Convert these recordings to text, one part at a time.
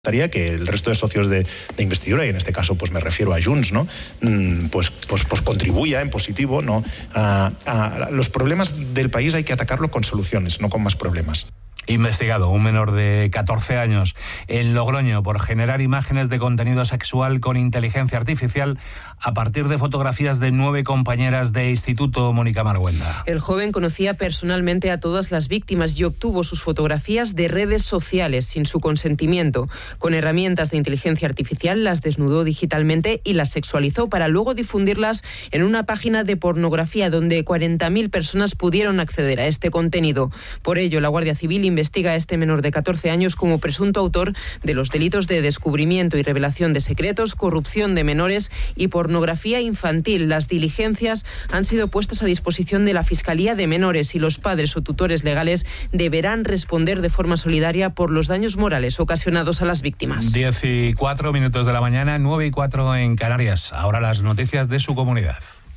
Que el resto de socios de investidura, y en este caso pues me refiero a Junts, ¿no? Pues contribuya en positivo, ¿no? A los problemas del país hay que atacarlo con soluciones, no con más problemas. Investigado un menor de 14 años en Logroño por generar imágenes de contenido sexual con inteligencia artificial a partir de fotografías de 9 compañeras de instituto. Mónica Marguenda. El joven conocía personalmente a todas las víctimas y obtuvo sus fotografías de redes sociales sin su consentimiento. Con herramientas de inteligencia artificial las desnudó digitalmente y las sexualizó para luego difundirlas en una página de pornografía donde 40.000 personas pudieron acceder a este contenido. Por ello, la Guardia Civil investiga a este menor de 14 años como presunto autor de los delitos de descubrimiento y revelación de secretos, corrupción de menores y pornografía infantil. Las diligencias han sido puestas a disposición de la Fiscalía de Menores y los padres o tutores legales deberán responder de forma solidaria por los daños morales ocasionados a las víctimas. 10:04 de la mañana, 9:04 en Canarias. Ahora las noticias de su comunidad.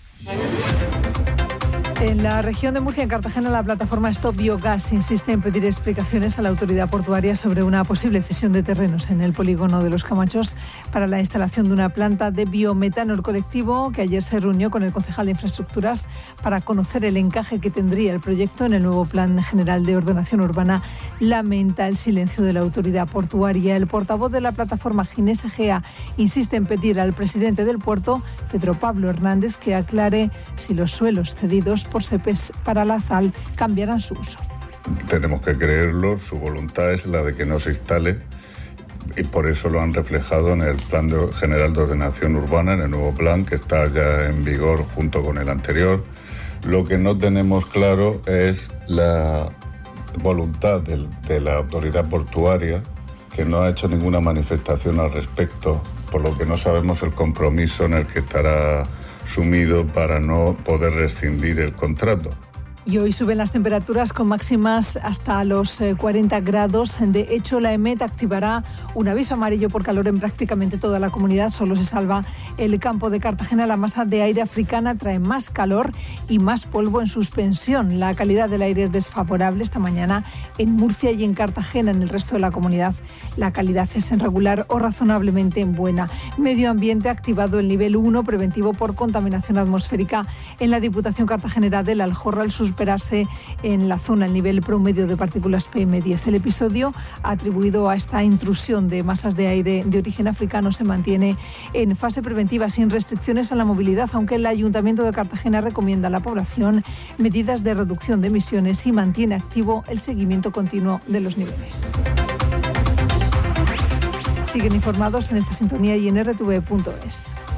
En la región de Murcia, en Cartagena, la plataforma Stop Biogás insiste en pedir explicaciones a la autoridad portuaria sobre una posible cesión de terrenos en el polígono de Los Camachos para la instalación de una planta de biometano. El colectivo, que ayer se reunió con el concejal de Infraestructuras para conocer el encaje que tendría el proyecto en el nuevo Plan General de Ordenación Urbana, lamenta el silencio de la autoridad portuaria. El portavoz de la plataforma, Ginés Egea, insiste en pedir al presidente del puerto, Pedro Pablo Hernández, que aclare si los suelos cedidos por Sepes para la Zal cambiarán su uso. Tenemos que creerlo, su voluntad es la de que no se instale y por eso lo han reflejado en el Plan General de Ordenación Urbana, en el nuevo plan que está ya en vigor junto con el anterior. Lo que no tenemos claro es la voluntad de la autoridad portuaria, que no ha hecho ninguna manifestación al respecto, por lo que no sabemos el compromiso en el que estará sumido para no poder rescindir el contrato. Y hoy suben las temperaturas con máximas hasta los 40 grados. De hecho, la EMET activará un aviso amarillo por calor en prácticamente toda la comunidad. Solo se salva el campo de Cartagena. La masa de aire africana trae más calor y más polvo en suspensión. La calidad del aire es desfavorable esta mañana en Murcia y en Cartagena. En el resto de la comunidad la calidad es irregular o razonablemente buena. Medio Ambiente ha activado el nivel 1 preventivo por contaminación atmosférica en la Diputación Cartagenera del Aljorra al superarse en la zona el nivel promedio de partículas PM10. El episodio atribuido a esta intrusión de masas de aire de origen africano se mantiene en fase preventiva sin restricciones a la movilidad, aunque el Ayuntamiento de Cartagena recomienda a la población medidas de reducción de emisiones y mantiene activo el seguimiento continuo de los niveles. Siguen informados en esta sintonía y en rtv.es.